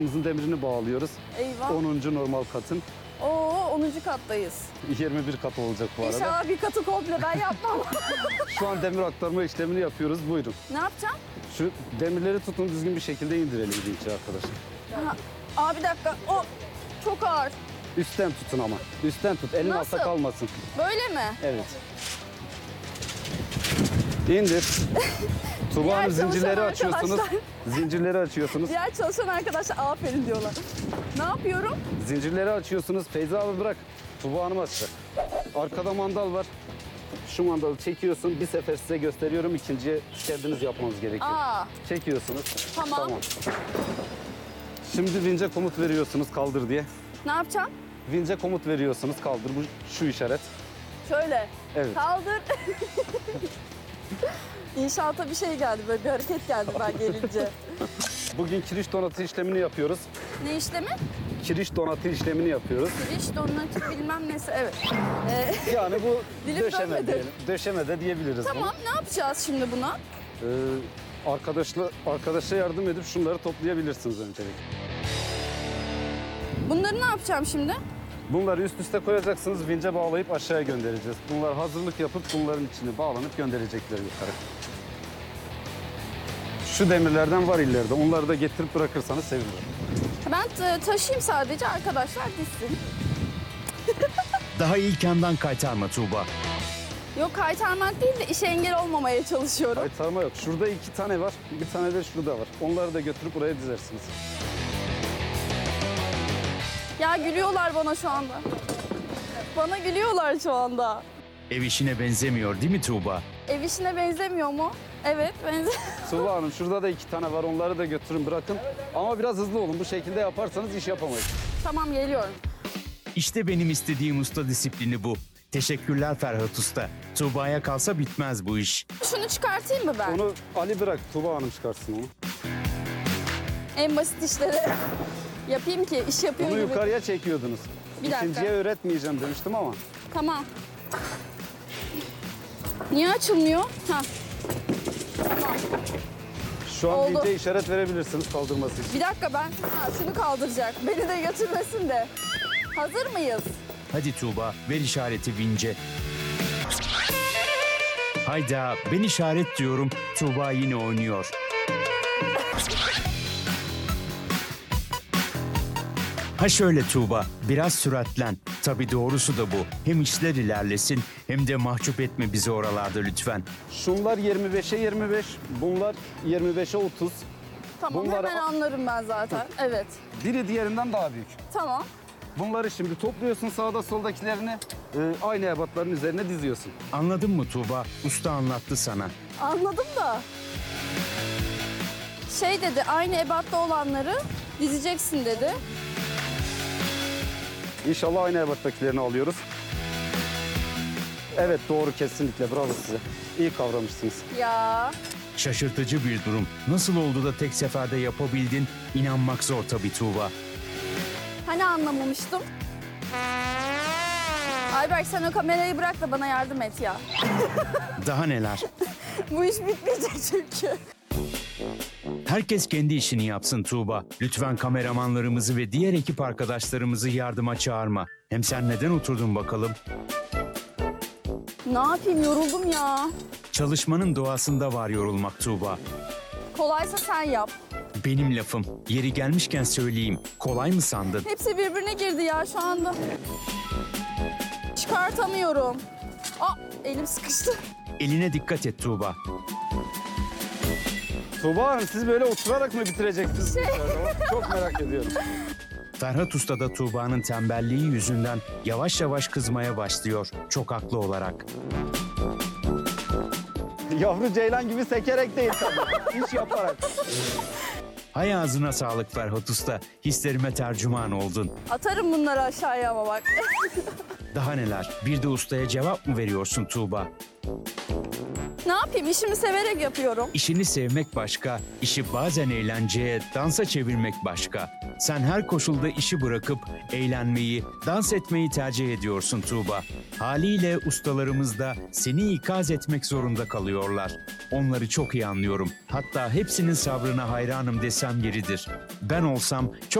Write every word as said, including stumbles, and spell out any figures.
Bizim demirini bağlıyoruz. Eyvah. onuncu normal katın. Oo onuncu kattayız. yirmi bir kat olacak bu arada. İnşallah bir katı komple ben yapmam. Şu an demir aktarma işlemini yapıyoruz. Buyurun. Ne yapacağım? Şu demirleri tutun, düzgün bir şekilde indirelim vinçi arkadaşlar. Aha. Aa bir dakika. O çok ağır. Üstten tutun ama. Üstten tut. Elin Nasıl? altta kalmasın. Böyle mi? Evet. İndir. Tuba Diğer Hanım zincirleri çalışan açıyorsunuz. arkadaşlar. Zincirleri açıyorsunuz. Diğer çalışan arkadaşlar aferin diyorlar. Ne yapıyorum? Zincirleri açıyorsunuz. Feyza abi bırak. Tuba Hanım açacak. Arkada mandal var. Şu mandalı çekiyorsun. Bir sefer size gösteriyorum. İkinciye kendiniz yapmanız gerekiyor. Aa Çekiyorsunuz. Tamam. Şimdi vince komut veriyorsunuz kaldır diye. ne yapacağım? Vince komut veriyorsunuz kaldır. Bu şu işaret. Şöyle. Evet. Kaldır. İnşaata bir şey geldi böyle bir hareket geldi ben gelince. Bugün kiriş donatı işlemini yapıyoruz. Ne işlemi? Kiriş donatı işlemini yapıyoruz. Giriş donatı bilmem nesi evet. Ee, Yani bu Dilim döşeme dönmedi. diyelim. Döşeme de diyebiliriz tamam ne yapacağız şimdi buna? bunu. Ee, arkadaşla, arkadaşa yardım edip şunları toplayabilirsiniz öncelikle. Bunları ne yapacağım şimdi? Bunları üst üste koyacaksınız, vince bağlayıp aşağıya göndereceğiz. Bunlar hazırlık yapıp bunların içine bağlanıp gönderecekler yukarı. Şu demirlerden var ileride. Onları da getirip bırakırsanız sevinirim. Ben ta- taşıyayım sadece arkadaşlar dizsin. Daha ilk yandan kaytarma Tuğba. Yok kaytarmak değil de işe engel olmamaya çalışıyorum. Kaytarma yok. Şurada iki tane var. Bir tane de şurada var. Onları da götürüp buraya dizersiniz. Ya gülüyorlar bana şu anda. Bana gülüyorlar şu anda. Ev işine benzemiyor değil mi Tuğba? Ev işine benzemiyor mu? Evet benziyor. Tuğba Hanım şurada da iki tane var. Onları da götürün bırakın. Ama biraz hızlı olun. Bu şekilde yaparsanız iş yapamayız. Tamam geliyorum. İşte benim istediğim usta disiplini bu. Teşekkürler Ferhat Usta. Tuğba'ya kalsa bitmez bu iş. Şunu çıkartayım mı ben? Onu Ali bırak. Tuğba Hanım çıkarsın onu. En basit işleri yapayım ki iş yapıyor Bunu gibi. yukarıya çekiyordunuz. Bir dakika. İkinciye öğretmeyeceğim demiştim ama. Tamam. Niye açılmıyor? Ha. Tamam. Şu an Oldu. vince işaret verebilirsiniz kaldırması için. Bir dakika ben ha, şunu kaldıracak. Beni de götürmesin de. Hazır mıyız? Hadi Tuğba ver işareti vince. Hayda ben işaret diyorum. Tuğba yine oynuyor. Ha şöyle Tuğba, biraz süratlen. Tabii doğrusu da bu. Hem işler ilerlesin hem de mahcup etme bizi oralarda lütfen. Şunlar yirmi beşe yirmi beş, bunlar yirmi beşe otuz. Tamam Bunları- hemen anlarım ben zaten. Evet. Biri diğerinden daha büyük. Tamam. Bunları şimdi topluyorsun sağda soldakilerini e, aynı ebatların üzerine diziyorsun. Anladın mı Tuğba? Usta anlattı sana. Anladım da. Şey dedi aynı ebatta olanları dizeceksin dedi. İnşallah aynı ebattakilerini alıyoruz. Evet doğru kesinlikle bravo size. İyi kavramışsınız. Ya Şaşırtıcı bir durum. Nasıl oldu da tek seferde yapabildin? İnanmak zor tabii Tuğba. hani anlamamıştım. Ayberk sen o kamerayı bırak da bana yardım et ya. Daha neler? Bu iş bitmeyecek çünkü. Herkes kendi işini yapsın Tuğba. Lütfen kameramanlarımızı ve diğer ekip arkadaşlarımızı yardıma çağırma. Hem sen neden oturdun bakalım? Ne yapayım yoruldum ya. Çalışmanın doğasında var yorulmak Tuğba. Kolaysa sen yap. Benim lafım. Yeri gelmişken söyleyeyim. Kolay mı sandın? Hepsi birbirine girdi ya şu anda. Çıkartamıyorum. Aa elim sıkıştı. Eline dikkat et Tuğba. Tuğba Hanım siz böyle oturarak mı bitireceksiniz? bu işleri? Çok merak ediyorum. Ferhat Usta da Tuğba'nın tembelliği yüzünden yavaş yavaş kızmaya başlıyor. Çok haklı olarak. Yavru ceylan gibi sekerek değil tabii. İş yaparak. Hay ağzına sağlık Ferhat Usta. Hislerime tercüman oldun. Atarım bunları aşağıya ama bak. Daha neler? Bir de ustaya cevap mı veriyorsun Tuğba? Ne yapayım işimi severek yapıyorum. İşini sevmek başka, işi bazen eğlenceye, dansa çevirmek başka. Sen her koşulda işi bırakıp eğlenmeyi, dans etmeyi tercih ediyorsun Tuğba. Haliyle ustalarımız da seni ikaz etmek zorunda kalıyorlar. Onları çok iyi anlıyorum. Hatta hepsinin sabrına hayranım desem yeridir. Ben olsam çok